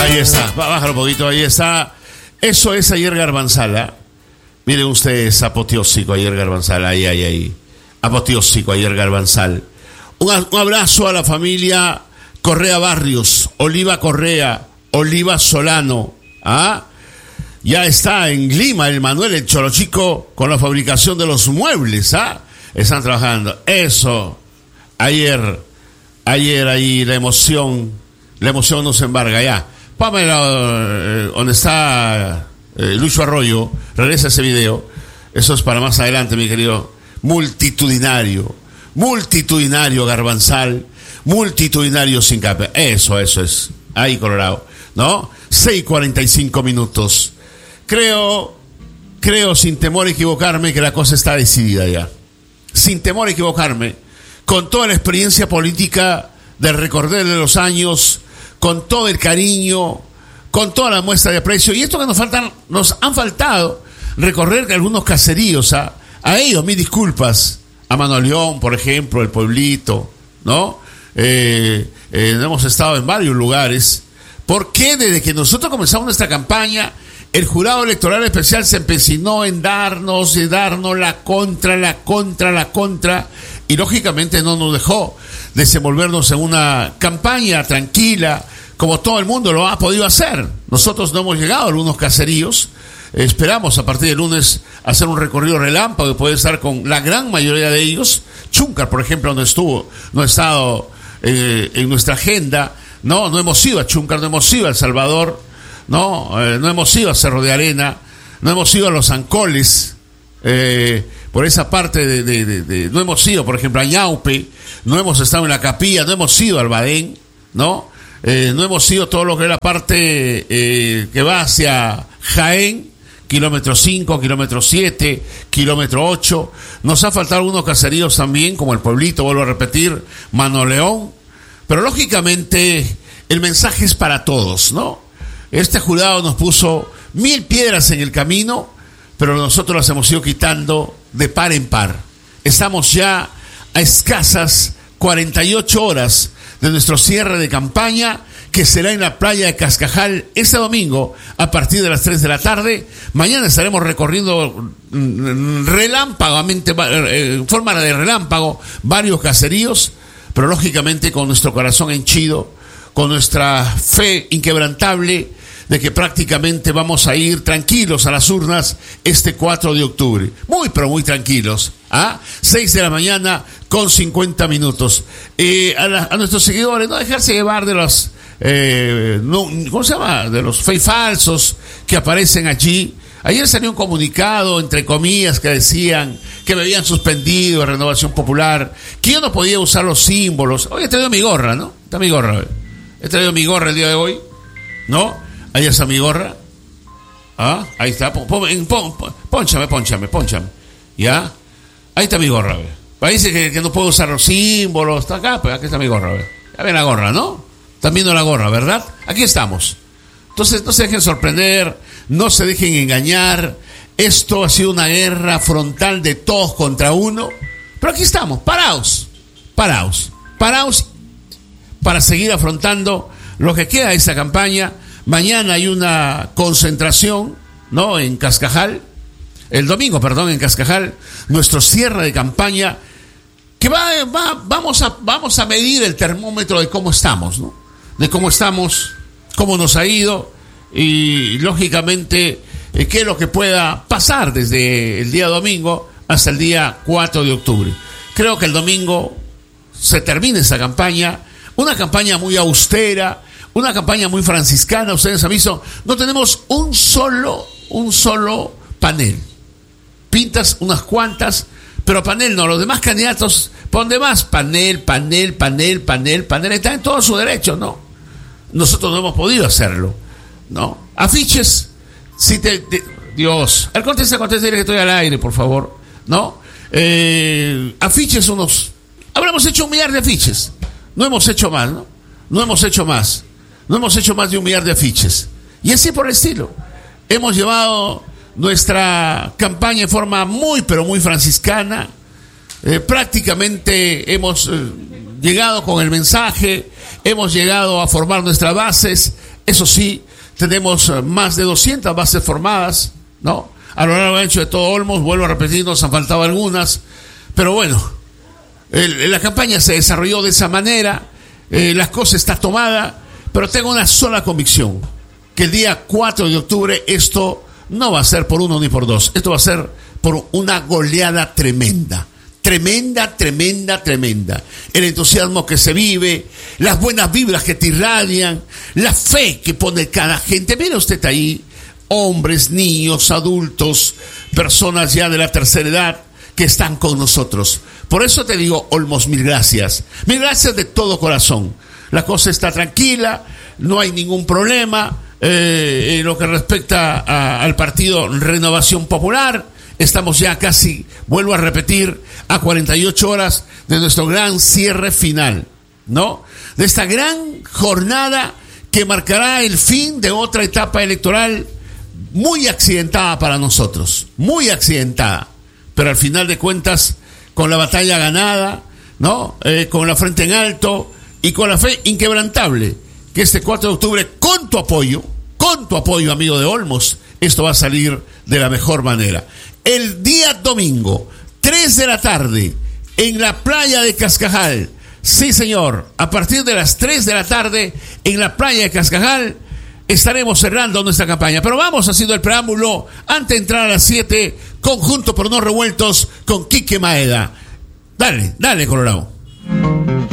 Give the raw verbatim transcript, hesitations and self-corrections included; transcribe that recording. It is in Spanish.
Ahí está, bájalo un poquito, ahí está. Eso es Ayer Garbanzala. Miren ustedes, apoteósico Ayer Garbanzala, ahí, ahí, ahí. Apoteósico Ayer Garbanzal. Un, un abrazo a la familia Correa Barrios, Oliva Correa, Oliva Solano. ¿Ah? Ya está en Lima el Manuel, el Chorochico, con la fabricación de los muebles. ¿Ah? Están trabajando. Eso. Ayer, ayer ahí la emoción, la emoción nos embarga ya. Pamela, eh, donde está eh, Lucho Arroyo, regresa ese video. Eso es para más adelante, mi querido. Multitudinario, multitudinario Garbanzal, multitudinario Sincape. Eso, eso es. Ahí, Colorado, ¿no? seis cuarenta y cinco minutos. Creo, creo, sin temor a equivocarme, que la cosa está decidida ya. Sin temor a equivocarme, con toda la experiencia política del recorrer de los años, con todo el cariño, con toda la muestra de aprecio. Y esto que nos faltan, nos han faltado recorrer algunos caseríos. A, a ellos, mis disculpas. A Manoleón, por ejemplo, el pueblito, ¿no? Eh, eh, hemos estado en varios lugares. ¿Por qué desde que nosotros comenzamos nuestra campaña, el jurado electoral especial se empecinó en darnos y darnos la contra, la contra, la contra? Y lógicamente no nos dejó desenvolvernos en una campaña tranquila, como todo el mundo lo ha podido hacer. Nosotros no hemos llegado a algunos caseríos. Esperamos a partir del lunes hacer un recorrido relámpago y poder estar con la gran mayoría de ellos. Chúncar, por ejemplo, no estuvo, no ha estado eh, en nuestra agenda. No, no hemos ido a Chúncar, no hemos ido a El Salvador, no, eh, no hemos ido a Cerro de Arena, no hemos ido a Los Ancoles. Eh, por esa parte de, de, de, de no hemos ido, por ejemplo, a Ñaupe, no hemos estado en la Capilla, no hemos ido al Badén, ¿no? Eh, no hemos ido todo lo que es la parte eh, que va hacia Jaén, kilómetro cinco, kilómetro siete, kilómetro ocho. Nos ha faltado algunos caseríos también, como el pueblito, vuelvo a repetir, Manoleón. Pero lógicamente el mensaje es para todos, ¿no? Este jurado nos puso mil piedras en el camino, pero nosotros las hemos ido quitando de par en par. Estamos ya a escasas cuarenta y ocho horas de nuestro cierre de campaña, que será en la playa de Cascajal este domingo a partir de las tres de la tarde. Mañana estaremos recorriendo relámpagamente, en forma de relámpago, varios caseríos, pero lógicamente con nuestro corazón henchido, con nuestra fe inquebrantable de que prácticamente vamos a ir tranquilos a las urnas este cuatro de octubre. Muy, pero muy tranquilos. ¿Ah? seis de la mañana con cincuenta minutos. Eh, a, la, a nuestros seguidores, no dejarse llevar de los, eh, no, ¿cómo se llama? De los fe falsos que aparecen allí. Ayer salió un comunicado, entre comillas, que decían que me habían suspendido a Renovación Popular, que yo no podía usar los símbolos. Hoy he traído mi gorra, ¿no? Está mi gorra. He traído mi gorra el día de hoy, ¿no? Ahí está mi gorra. Ah, ahí está. Pon, pon, pon, pon, pónchame, pónchame, pónchame. ¿Ya? Ahí está mi gorra. ¿Ve? Parece que, que no puedo usar los símbolos. Está acá, pues aquí está mi gorra. ¿Ve? Ya ven la gorra, ¿no? Están viendo la gorra, ¿verdad? Aquí estamos. Entonces, no se dejen sorprender, no se dejen engañar. Esto ha sido una guerra frontal de todos contra uno. Pero aquí estamos, paraos, paraos, paraos para seguir afrontando lo que queda de esta campaña. Mañana hay una concentración, ¿no? En Cascajal. El domingo, perdón, en Cascajal. Nuestro cierre de campaña. Que va, va, vamos a, vamos a medir el termómetro de cómo estamos, ¿no? De cómo estamos, cómo nos ha ido. Y, lógicamente, eh, qué es lo que pueda pasar desde el día domingo hasta el día cuatro de octubre. Creo que el domingo se termina esa campaña. Una campaña muy austera. Una campaña muy franciscana. Ustedes han visto, no tenemos un solo, un solo panel. Pintas unas cuantas, pero panel no. Los demás candidatos, ¿por dónde más? Panel, panel, panel, panel, panel. Están en todo su derecho, ¿no? Nosotros no hemos podido hacerlo, ¿no? Afiches, si te, te Dios, al contesta, contesta, dile que estoy al aire, por favor, ¿no? Eh, afiches unos, habremos hecho un millar de afiches. No hemos hecho más, ¿no? No hemos hecho más. No hemos hecho más de un millar de afiches. Y así por el estilo. Hemos llevado nuestra campaña en forma muy, pero muy franciscana. Eh, prácticamente hemos eh, llegado con el mensaje, hemos llegado a formar nuestras bases, Eso sí, tenemos más de doscientas bases formadas, ¿no? A lo largo y ancho de todo Olmos, vuelvo a repetir, nos han faltado algunas, pero bueno, el, la campaña se desarrolló de esa manera, eh, la cosa está tomada, pero tengo una sola convicción, que el día cuatro de octubre esto no va a ser por uno ni por dos, esto va a ser por una goleada tremenda. Tremenda, tremenda, tremenda. El entusiasmo que se vive, las buenas vibras que te irradian, la fe que pone cada gente. Mira usted ahí, hombres, niños, adultos, personas ya de la tercera edad que están con nosotros. Por eso te digo, Olmos, mil gracias. Mil gracias de todo corazón. La cosa está tranquila, no hay ningún problema. Eh, en lo que respecta a, al partido Renovación Popular, estamos ya casi, vuelvo a repetir, a cuarenta y ocho horas de nuestro gran cierre final, ¿no? De esta gran jornada que marcará el fin de otra etapa electoral muy accidentada para nosotros, muy accidentada, pero al final de cuentas, con la batalla ganada, ¿no? Eh, con la frente en alto y con la fe inquebrantable, que este cuatro de octubre, con tu apoyo, con tu apoyo, amigo de Olmos, esto va a salir de la mejor manera. El día domingo, tres de la tarde, en la playa de Cascajal. Sí, señor, a partir de las tres de la tarde, en la playa de Cascajal, estaremos cerrando nuestra campaña. Pero vamos haciendo el preámbulo antes de entrar a las siete, conjunto por no revueltos con Quique Maeda. Dale, dale, Colorado.